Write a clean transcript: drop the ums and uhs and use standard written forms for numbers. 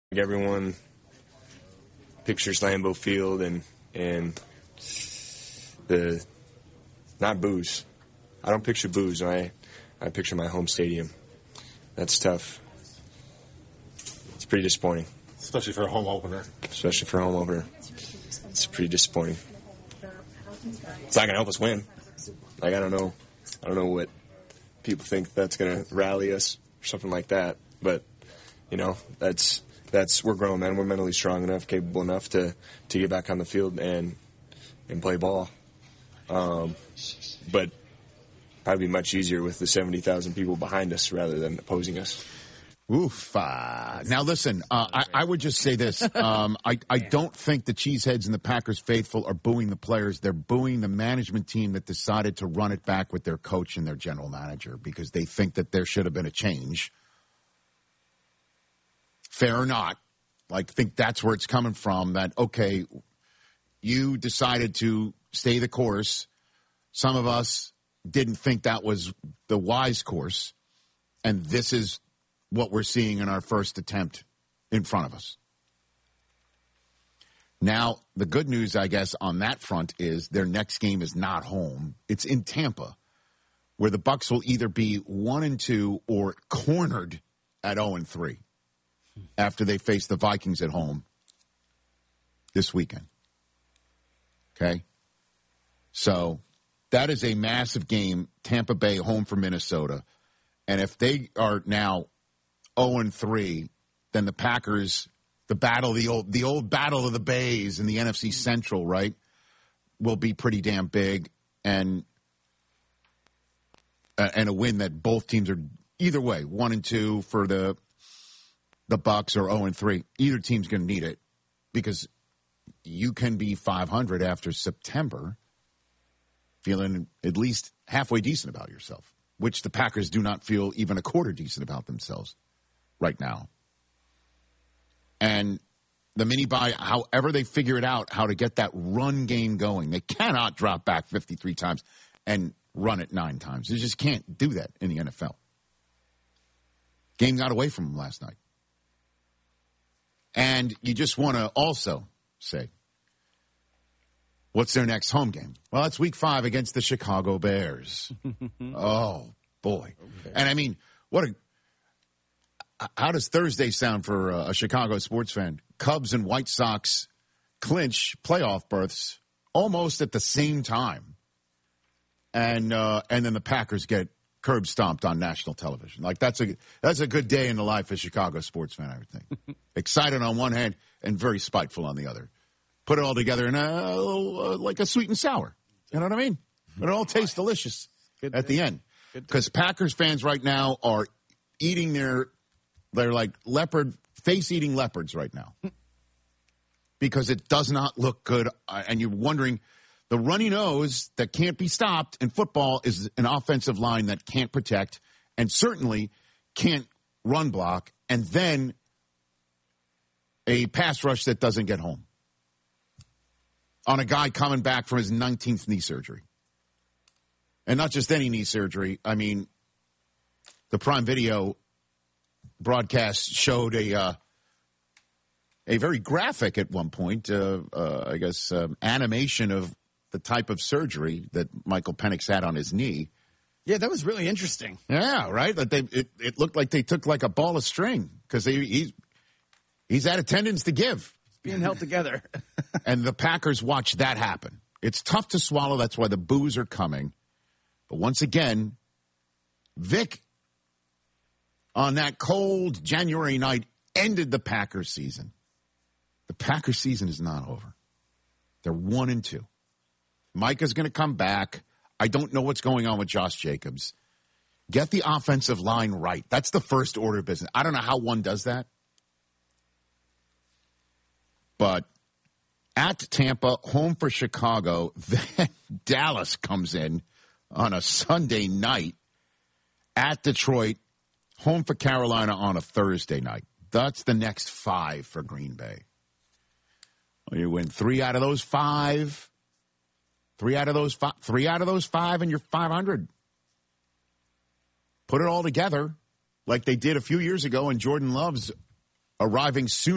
Everyone pictures Lambeau Field and the not booze. I don't picture booze. I picture my home stadium. That's tough. It's pretty disappointing. Especially for a home opener. Especially for a home opener. It's pretty disappointing. It's not going to help us win. Like, I don't know what people think that's going to rally us or something like that. But, you know, that's we're grown men. We're mentally strong enough, capable enough to get back on the field and play ball. But probably much easier with the 70,000 people behind us rather than opposing us. Oof. Now, listen, I would just say this. I don't think the Cheeseheads and the Packers faithful are booing the players. They're booing the management team that decided to run it back with their coach and their general manager because they think that there should have been a change. Fair or not. I think that's where it's coming from, that, okay, you decided to stay the course. Some of us didn't think that was the wise course, and this is what we're seeing in our first attempt in front of us. Now, the good news, I guess, on that front is their next game is not home. It's in Tampa, where the Bucs will either be 1-2 or cornered at 0-3 after they face the Vikings at home this weekend. Okay? So that is a massive game, Tampa Bay home for Minnesota. And if they are now 0-3, then the Packers, the old battle of the Bays in the NFC Central, right, will be pretty damn big, and a win that both teams are either way, 1-2 for the Bucs or 0-3. Either team's going to need it because you can be 500 after September, feeling at least halfway decent about yourself, which the Packers do not feel even a quarter decent about themselves right now. And the mini-bye, however they figure it out, how to get that run game going. They cannot drop back 53 times and run it 9 times. They just can't do that in the NFL. Game got away from them last night. And you just want to also say, what's their next home game? Well, it's week 5 against the Chicago Bears. Oh, boy. Okay. And I mean, how does Thursday sound for a Chicago sports fan? Cubs and White Sox clinch playoff berths almost at the same time. And then the Packers get curb stomped on national television. Like, that's a good day in the life of a Chicago sports fan, I would think. Excited on one hand and very spiteful on the other. Put it all together in like a sweet and sour. You know what I mean? But it all tastes delicious at the end. Because Packers fans right now are eating they're like face-eating leopards right now. Because it does not look good. And you're wondering, the runny nose that can't be stopped in football is an offensive line that can't protect and certainly can't run block, and then a pass rush that doesn't get home on a guy coming back from his 19th knee surgery. And not just any knee surgery. I mean, the Prime Video broadcast showed a very graphic at one point, animation of the type of surgery that Michael Penix had on his knee. Yeah, that was really interesting. Yeah, right? It looked like they took like a ball of string because he's had a tendons to give. It's being held together. And the Packers watch that happen. It's tough to swallow. That's why the boos are coming. But once again, Vic, on that cold January night, ended the Packers season. The Packers season is not over. They're 1-2. Micah's going to come back. I don't know what's going on with Josh Jacobs. Get the offensive line right. That's the first order of business. I don't know how one does that. But at Tampa, home for Chicago, then Dallas comes in on a Sunday night. At Detroit, home for Carolina on a Thursday night. That's the next 5 for Green Bay. You win 3 out of those 5. 3 out of those 5, and you're 500. Put it all together like they did a few years ago, and Jordan Love's arriving soon